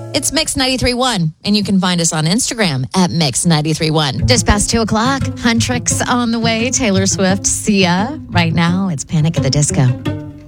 It's Mix 93.1, and you can find us on Instagram at Mix 93.1. Just past 2 o'clock, Huntrix on the way, Taylor Swift, Sia. Right now, it's Panic at the Disco.